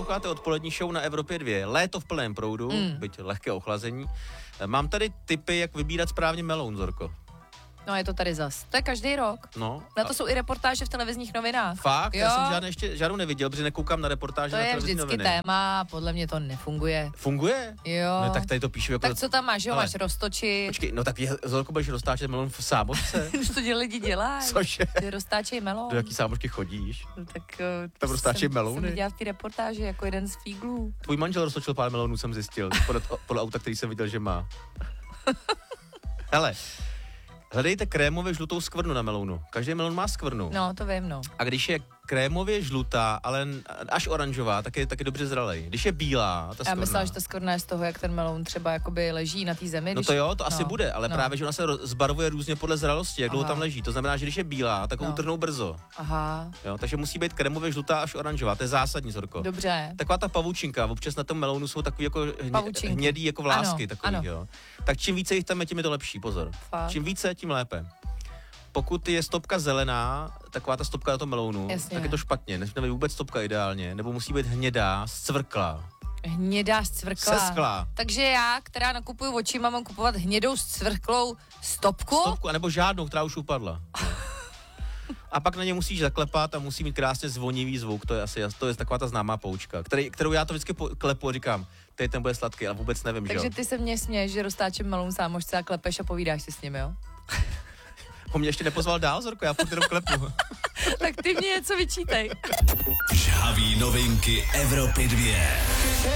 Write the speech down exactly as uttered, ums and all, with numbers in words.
posloucháte odpolední show na Evropě dva. Léto v plném proudu, mm. byť lehké ochlazení. Mám tady tipy, jak vybírat správně meloun, Zorko. No je to tady zas. To je každý rok. No. Na to a... jsou i reportáže v televizních novinách. Fakt? Jo? Já jsem žádné ještě žádnou neviděl, protože nekoukám na reportáže to na televizní noviny. To je vždycky téma, podle mě to nefunguje. Funguje? Jo. No, tak tady to píšu jako... Tak co tam máš, jo? Ale... Máš roztočit. Počkej, no tak je, Zorko, budeš roztáčet melon v sámočce? to děl, lidi dělají. Cože? Ty roztáčej melon. Do jaký sámočky chodíš? No, tak tam roztáčej melouny. Jsem viděla v té reportáži jako jeden z fíglů. Tvůj manžel roztočil pár melonů, jsem zjistil. Podle, podle auta, který jsem viděl, že má. Hele. Hledejte krémově žlutou skvrnu na melounu. Každý melon má skvrnu. No, to vím, no. A když je krémově žlutá, ale až oranžová, tak je taky dobře zralej. Když je bílá, ta skvrna... Já myslela, že ta skvrna je z toho, jak ten meloun třeba jakoby leží na té zemi. No to jo, to no, asi bude, ale no. právě, že ona se zbarvuje různě podle zralosti, jak dlouho tam leží. To znamená, že když je bílá, tak ho no. utrhnou brzo. Aha. Jo, takže musí být krémově žlutá až oranžová, to je zásadní, Zorko. Dobře. Taková ta pavučinka, občas na tom melounu jsou takový jako hně, hnědý jako vlásky, ano, takový, ano. jo. Tak čím více jich tam je, tím je to lepší, pozor. Fakt? Čím více, tím lépe. Pokud je stopka zelená, taková ta stopka na tom melounu, jasně. tak je to špatně. Nesmí být vůbec stopka ideálně, nebo musí být hnědá, scvrklá. Hnědá, scvrklá. Sesklá. Takže já, která nakupuju očima, mám kupovat hnědou, scvrklou stopku? Stopku, anebo žádnou, která už upadla. A pak na ně musíš zaklepat a musí mít krásně zvonivý zvuk, to je asi to je taková ta známá poučka, který, kterou já to vždycky klepu a říkám, teď ten bude sladký, ale vůbec nevím, Takže že jo. ty se mě směješ, že roztáčím meloun sámošce a klepeš a povídáš si s ním, jo? On mě ještě nepozval dál, Zorko, já furt jenom klepu. Tak ty mě něco vyčítej. Žhavý novinky Evropy dva.